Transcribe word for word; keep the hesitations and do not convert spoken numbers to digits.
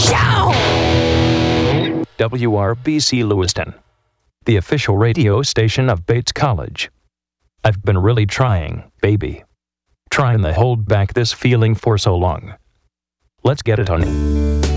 W R B C Lewiston, the official radio station of Bates College. I've been really trying, baby. Trying to hold back this feeling for so long. Let's get it on.